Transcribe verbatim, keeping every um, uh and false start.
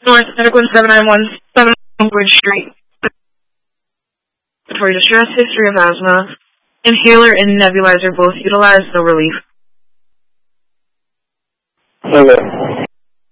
North, Medical seven nine one seven Bridge Street. For distress history of asthma, inhaler and nebulizer both utilized, no relief. Okay.